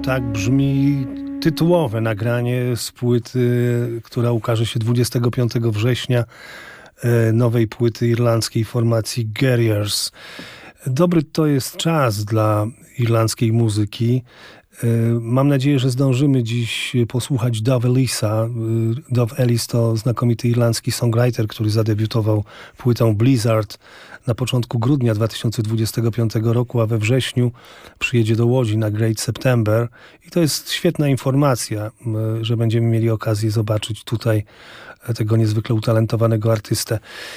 Tak brzmi tytułowe nagranie z płyty, która ukaże się 25 września, nowej płyty irlandzkiej formacji Guerriers. Dobry to jest czas dla irlandzkiej muzyki. Mam nadzieję, że zdążymy dziś posłuchać Dove Ellisa. Dove Ellis to znakomity irlandzki songwriter, który zadebiutował płytą Blizzard na początku grudnia 2025 roku, a we wrześniu przyjedzie do Łodzi na Great September. I to jest świetna informacja, że będziemy mieli okazję zobaczyć tutaj tego niezwykle utalentowanego artystę.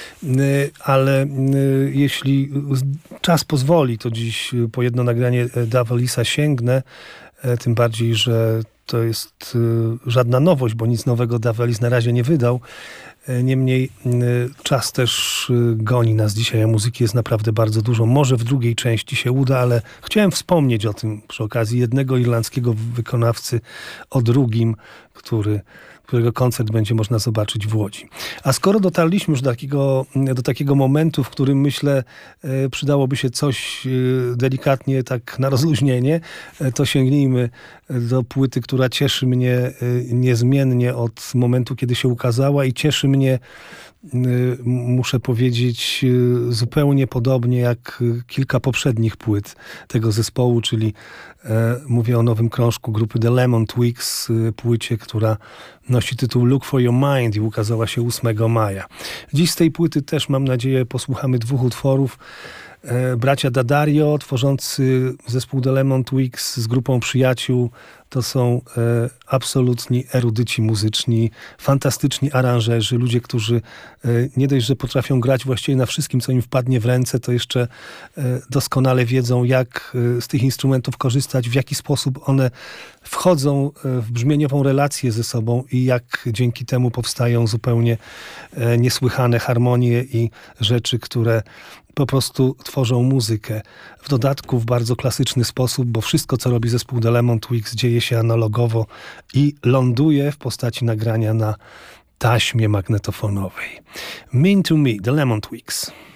Ale jeśli czas pozwoli, to dziś po jedno nagranie Dove Ellisa sięgnę. Tym bardziej, że to jest żadna nowość, bo nic nowego Dove Ellis na razie nie wydał. Niemniej czas też goni nas dzisiaj, a muzyki jest naprawdę bardzo dużo. Może w drugiej części się uda, ale chciałem wspomnieć o tym przy okazji jednego irlandzkiego wykonawcy, o drugim, którego koncert będzie można zobaczyć w Łodzi. A skoro dotarliśmy już do takiego momentu, w którym myślę przydałoby się coś delikatnie tak na rozluźnienie, to sięgnijmy do płyty, która cieszy mnie niezmiennie od momentu, kiedy się ukazała i cieszy mnie, muszę powiedzieć, zupełnie podobnie jak kilka poprzednich płyt tego zespołu, czyli mówię o nowym krążku grupy The Lemon Twigs, płycie, która nosi tytuł Look for Your Mind i ukazała się 8 maja. Dziś z tej płyty też, mam nadzieję, posłuchamy dwóch utworów. Bracia D'Addario, tworzący zespół The Lemon Twigs z grupą przyjaciół, to są absolutni erudyci muzyczni, fantastyczni aranżerzy, ludzie, którzy nie dość, że potrafią grać właściwie na wszystkim, co im wpadnie w ręce, to jeszcze doskonale wiedzą, jak z tych instrumentów korzystać, w jaki sposób one wchodzą w brzmieniową relację ze sobą i jak dzięki temu powstają zupełnie niesłychane harmonie i rzeczy, które po prostu tworzą muzykę. W dodatku w bardzo klasyczny sposób, bo wszystko, co robi zespół The Lemon Twigs, dzieje się analogowo i ląduje w postaci nagrania na taśmie magnetofonowej. Mean to Me, The Lemon Twigs.